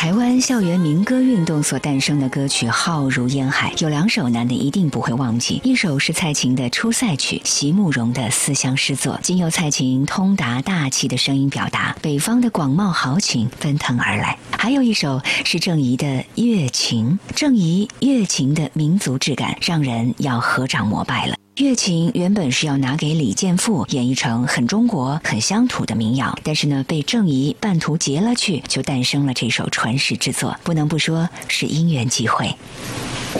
台湾校园民歌运动所诞生的歌曲浩如烟海，有2首男的一定不会忘记，一首是蔡琴的出塞曲，席慕容的思乡诗作，经由蔡琴通达大气的声音表达，北方的广袤豪情奔腾而来。还有一首是郑怡的乐情，郑怡乐情的民族质感让人要合掌膜拜了。乐情原本是要拿给李健富演绎成很中国很乡土的民谣，但是呢被郑怡半途截了去，就诞生了这首传世之作，不能不说是因缘际会。